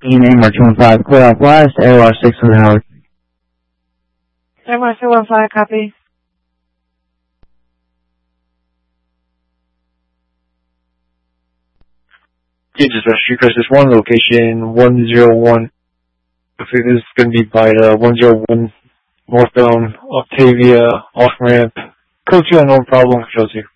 ENA 215, clear off last, AOR 600 Howard. AOR 215, copy. Just Street Crisis 1, location 101. I think this is going to be by the 101 northbound Octavia off-ramp. Code 2 no problem, shows you.